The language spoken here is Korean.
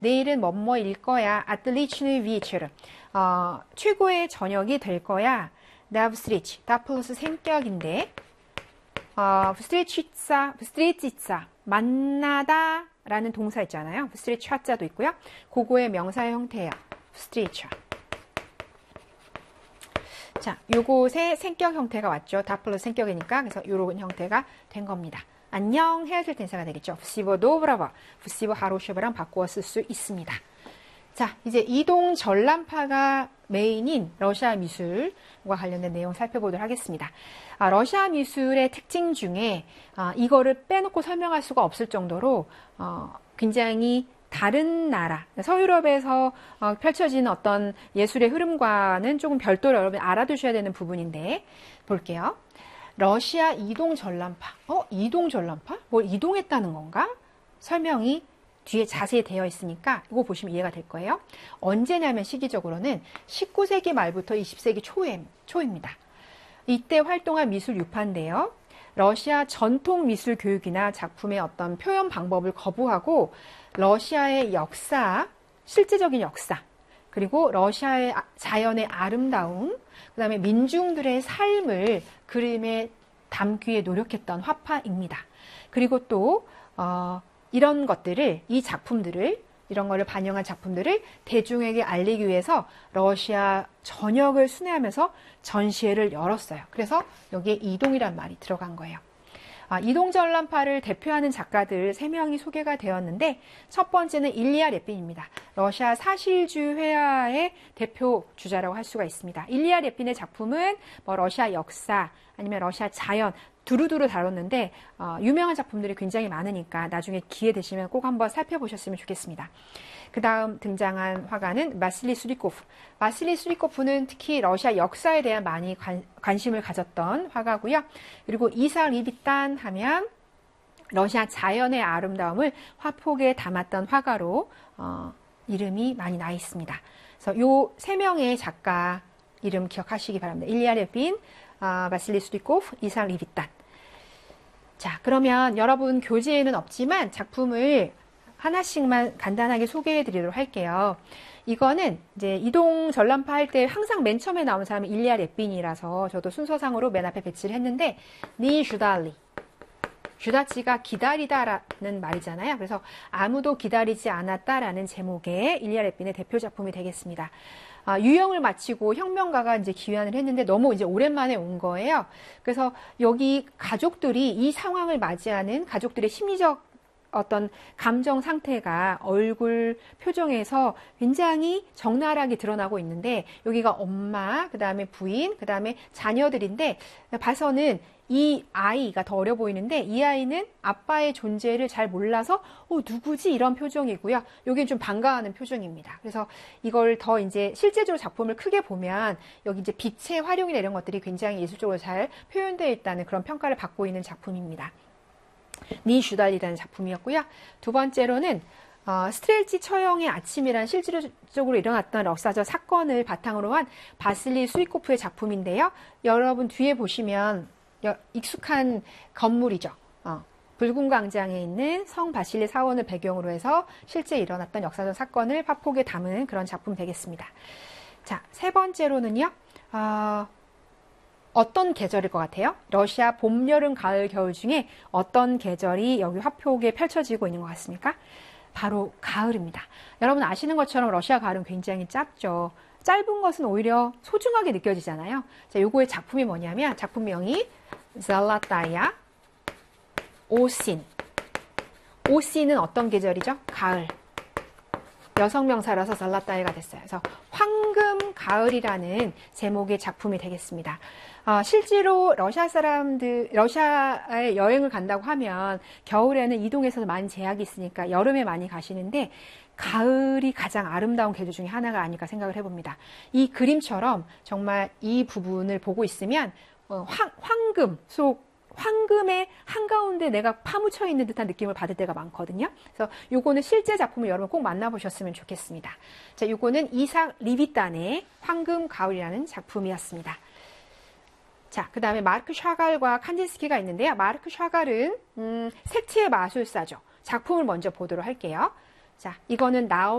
내일은 뭐뭐일 거야. Отличный вечер. 최고의 저녁이 될 거야. Da встречи. 다 플러스 생격인데 встретиться. 만나다 라는 동사 있잖아요. встречаться 도 있고요. 그거의 명사 형태예요. встреча. 자, 요것의 생격 형태가 왔죠. 다 플러스 생격이니까. 그래서 요런 형태가 된 겁니다. 안녕 헤어질 텐사가 되겠죠. всего доброго, всего хорошего랑 바꾸어 쓸 수 있습니다. 자, 이제 이동 전람파가 메인인 러시아 미술과 관련된 내용 살펴보도록 하겠습니다. 러시아 미술의 특징 중에 이거를 빼놓고 설명할 수가 없을 정도로 굉장히 다른 나라, 서유럽에서 펼쳐지는 어떤 예술의 흐름과는 조금 별도로 여러분 알아두셔야 되는 부분인데 볼게요. 러시아 이동 전람파. 이동 전람파? 뭘 이동했다는 건가? 설명이 뒤에 자세히 되어 있으니까 이거 보시면 이해가 될 거예요. 언제냐면 시기적으로는 19세기 말부터 20세기 초입니다. 이때 활동한 미술 유파인데요. 러시아 전통 미술 교육이나 작품의 어떤 표현 방법을 거부하고 러시아의 역사, 실제적인 역사, 그리고 러시아의 자연의 아름다움, 그 다음에 민중들의 삶을 그림에 담기에 노력했던 화파입니다. 그리고 또 이런 것들을, 이 작품들을, 이런 거를 반영한 작품들을 대중에게 알리기 위해서 러시아 전역을 순회하면서 전시회를 열었어요. 그래서 여기에 이동이란 말이 들어간 거예요. 이동 전람파를 대표하는 작가들 3명이 소개가 되었는데 첫 번째는 일리아 레핀입니다. 러시아 사실주 회화의 대표 주자라고 할 수가 있습니다. 일리아 레핀의 작품은 뭐 러시아 역사 아니면 러시아 자연 두루두루 다뤘는데 유명한 작품들이 굉장히 많으니까 나중에 기회 되시면 꼭 한번 살펴보셨으면 좋겠습니다. 그 다음 등장한 화가는 바실리 수리코프. 바실리 수리코프는 특히 러시아 역사에 대한 많이 관심을 가졌던 화가고요. 그리고 이삭 리비탄 하면 러시아 자연의 아름다움을 화폭에 담았던 화가로 이름이 많이 나 있습니다. 그래서 요 3명의 작가 이름 기억하시기 바랍니다. 일리아 레핀, 바실리 수리코프, 이삭 리비탄. 자, 그러면 여러분 교재에는 없지만 작품을 하나씩만 간단하게 소개해 드리도록 할게요. 이거는 이제 이동 전람파 할 때 항상 맨 처음에 나오는 사람이 일리아 레핀이라서 저도 순서상으로 맨 앞에 배치를 했는데 니 슈달리. 슈다치가 기다리다라는 말이잖아요. 그래서 아무도 기다리지 않았다라는 제목의 일리아 레핀의 대표 작품이 되겠습니다. 유형을 마치고 혁명가가 이제 귀환을 했는데 너무 이제 오랜만에 온 거예요. 그래서 여기 가족들이 이 상황을 맞이하는 가족들의 심리적 어떤 감정 상태가 얼굴 표정에서 굉장히 적나라하게 드러나고 있는데 여기가 엄마, 그 다음에 부인, 그 다음에 자녀들인데 봐서는 이 아이가 더 어려 보이는데 이 아이는 아빠의 존재를 잘 몰라서 누구지? 이런 표정이고요. 여기는 좀 반가워하는 표정입니다. 그래서 이걸 더 이제 실제적으로 작품을 크게 보면 여기 이제 빛의 활용이나 이런 것들이 굉장히 예술적으로 잘 표현되어 있다는 그런 평가를 받고 있는 작품입니다. 니 슈달리라는 작품이었고요. 두 번째로는 스트렐치 처형의 아침이란 실질적으로 일어났던 역사적 사건을 바탕으로 한 바실리 수이코프의 작품인데요. 여러분 뒤에 보시면 익숙한 건물이죠. 붉은 광장에 있는 성 바실리 사원을 배경으로 해서 실제 일어났던 역사적 사건을 화폭에 담은 그런 작품 되겠습니다. 자, 세 번째로는요. 어떤 계절일 것 같아요? 러시아 봄, 여름, 가을, 겨울 중에 어떤 계절이 여기 화폭에 펼쳐지고 있는 것 같습니까? 바로 가을입니다. 여러분 아시는 것처럼 러시아 가을은 굉장히 짧죠. 짧은 것은 오히려 소중하게 느껴지잖아요. 자, 요거의 작품이 뭐냐면 작품명이 잘라타야 오신. 오신은 어떤 계절이죠? 가을. 여성 명사라서 잘라타야가 됐어요. 그래서 황금 가을이라는 제목의 작품이 되겠습니다. 실제로 러시아 사람들, 러시아에 여행을 간다고 하면 겨울에는 이동해서 많이 제약이 있으니까 여름에 많이 가시는데 가을이 가장 아름다운 계절 중에 하나가 아닐까 생각을 해봅니다. 이 그림처럼 정말 이 부분을 보고 있으면 황금 속 황금의 한가운데 내가 파묻혀 있는 듯한 느낌을 받을 때가 많거든요. 그래서 요거는 실제 작품을 여러분 꼭 만나보셨으면 좋겠습니다. 자, 요거는 이삭 리비탄의 황금 가을이라는 작품이었습니다. 자, 그 다음에 마르크 샤갈과 칸딘스키가 있는데요. 마르크 샤갈은 색채의 마술사죠. 작품을 먼저 보도록 할게요. 자, 이거는